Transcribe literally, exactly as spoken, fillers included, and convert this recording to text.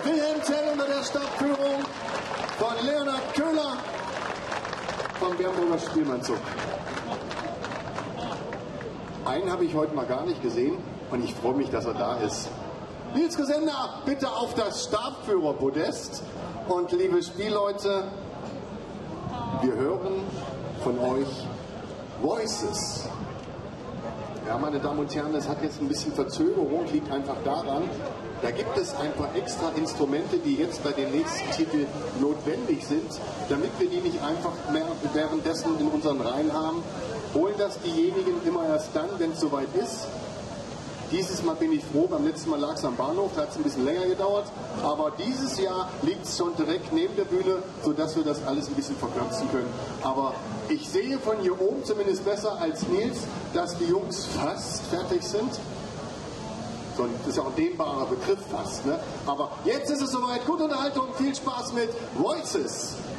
Wilhelm Tell unter der Stabführung von Leonhard Köhler vom Bernburger Spielmannzug. Einen habe ich heute mal gar nicht gesehen und ich freue mich, dass er da ist. Nils Gesender, bitte auf das Stabführerpodest. Und liebe Spielleute, wir hören von euch Voices. Ja, meine Damen und Herren, das hat jetzt ein bisschen Verzögerung, liegt einfach daran, da gibt es ein paar extra Instrumente, die jetzt bei den nächsten Titeln notwendig sind, damit wir die nicht einfach mehr währenddessen in unseren Reihen haben. Holen das diejenigen immer erst dann, wenn es soweit ist. Dieses Mal bin ich froh, beim letzten Mal lag es am Bahnhof, da hat es ein bisschen länger gedauert, aber dieses Jahr liegt es schon direkt neben der Bühne, sodass wir das alles ein bisschen verkürzen können. Aber ich sehe von hier oben zumindest besser als Nils, dass die Jungs fast fertig sind. So, das ist ja auch ein dehnbarer Begriff fast, ne? Aber jetzt ist es soweit. Gute Unterhaltung, viel Spaß mit Voices.